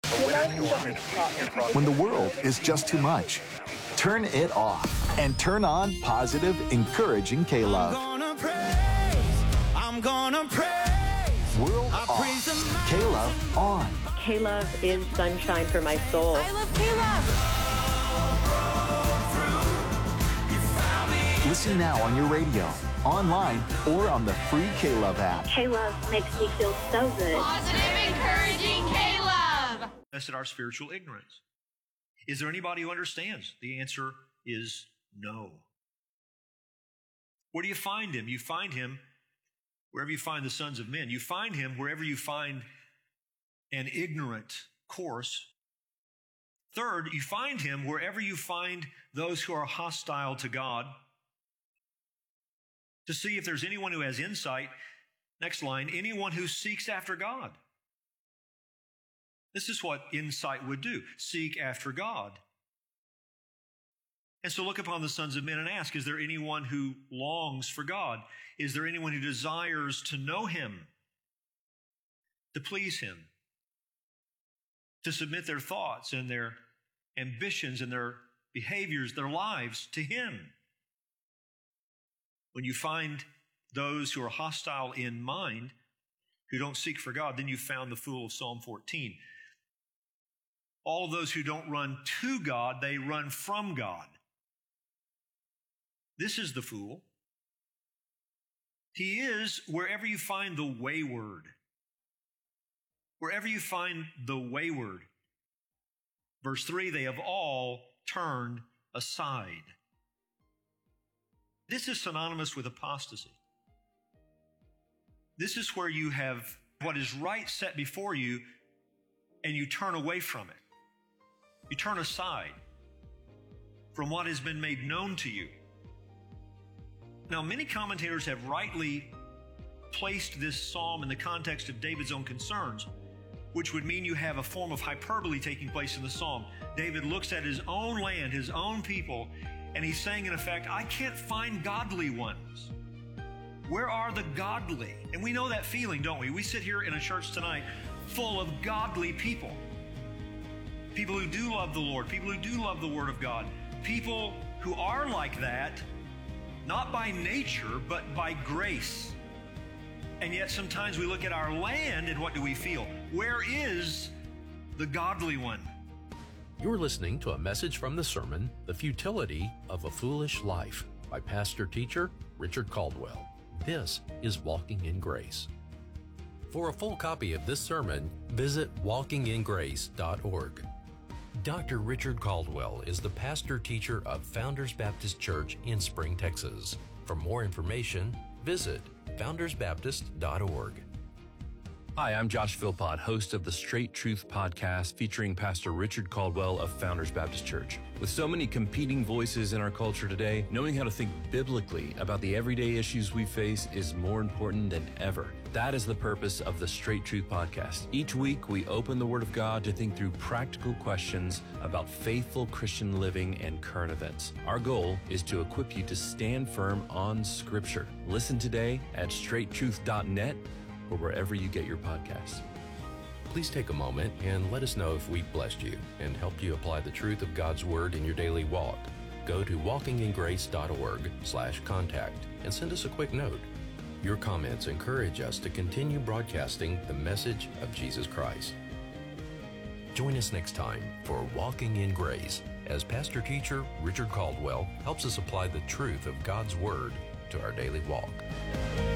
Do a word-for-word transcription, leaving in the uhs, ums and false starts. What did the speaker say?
When the world is just too much, turn it off and turn on positive, encouraging K-Love. I'm gonna praise, I'm gonna praise. World I off, praise the K-Love on. K-Love is sunshine for my soul. I love K-Love. Listen now on your radio, online, or on the free K-Love app. K-Love makes me feel so good. Positive, encouraging K-Love. That's our spiritual ignorance. Is there anybody who understands? The answer is no. Where do you find him? You find him wherever you find the sons of men. You find him wherever you find an ignorant course. Third, you find him wherever you find those who are hostile to God. To see if there's anyone who has insight. Next line, anyone who seeks after God. This is what insight would do, seek after God. And so look upon the sons of men and ask, is there anyone who longs for God? Is there anyone who desires to know him, to please him, to submit their thoughts and their ambitions and their behaviors, their lives to him? When you find those who are hostile in mind, who don't seek for God, then you've found the fool of Psalm fourteen. All of those who don't run to God, they run from God. This is the fool. He is wherever you find the wayward. Wherever you find the wayward. Verse three, they have all turned aside. This is synonymous with apostasy. This is where you have what is right set before you and you turn away from it. You turn aside from what has been made known to you. Now, many commentators have rightly placed this psalm in the context of David's own concerns, which would mean you have a form of hyperbole taking place in the psalm. David looks at his own land, his own people, and he's saying, in effect, I can't find godly ones. Where are the godly? And we know that feeling, don't we? We sit here in a church tonight full of godly people. People who do love the Lord, people who do love the Word of God, people who are like that, not by nature, but by grace. And yet sometimes we look at our land and what do we feel? Where is the godly one? You're listening to a message from the sermon, The Futility of a Foolish Life, by pastor-teacher Richard Caldwell. This is Walking in Grace. For a full copy of this sermon, visit walking in grace dot org. Doctor Richard Caldwell is the pastor-teacher of Founders Baptist Church in Spring, Texas. For more information, visit founders baptist dot org. Hi, I'm Josh Philpott, host of the Straight Truth podcast featuring Pastor Richard Caldwell of Founders Baptist Church. With so many competing voices in our culture today, knowing how to think biblically about the everyday issues we face is more important than ever. That is the purpose of the Straight Truth podcast. Each week, we open the Word of God to think through practical questions about faithful Christian living and current events. Our goal is to equip you to stand firm on Scripture. Listen today at straight truth dot net or wherever you get your podcasts. Please take a moment and let us know if we've blessed you and helped you apply the truth of God's Word in your daily walk. Go to walking in grace dot org slash contact and send us a quick note. Your comments encourage us to continue broadcasting the message of Jesus Christ. Join us next time for Walking in Grace as pastor-teacher Richard Caldwell helps us apply the truth of God's Word to our daily walk.